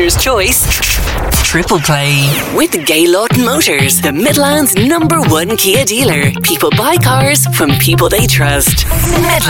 Dealer's Choice Triple Play with Gay Lawton Motors, the Midlands #1 Kia dealer. People buy cars from people they trust. Midlands.